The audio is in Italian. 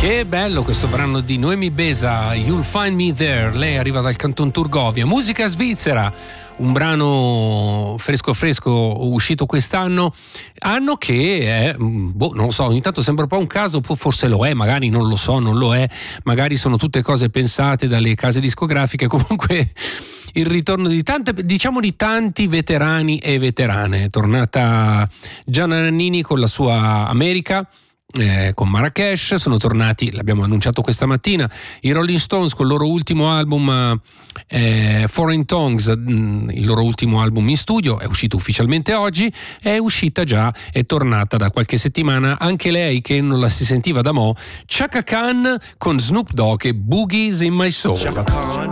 Che bello questo brano di Noemi Besa, You'll Find Me There. Lei arriva dal Canton Turgovia, musica svizzera, un brano fresco uscito quest'anno, anno che è, non lo so, ogni tanto sembra un po' un caso, forse lo è, magari non lo so, non lo è, magari sono tutte cose pensate dalle case discografiche. Comunque il ritorno di tanti veterani e veterane. È tornata Gianna Nannini con la sua America, con Marrakesh, sono tornati, l'abbiamo annunciato questa mattina, i Rolling Stones con il loro ultimo album Foreign Tongues, il loro ultimo album in studio, è uscito ufficialmente oggi, è tornata da qualche settimana anche lei che non la si sentiva da mo', Chaka Khan con Snoop Dogg e Boogies in My Soul. Chaka Khan,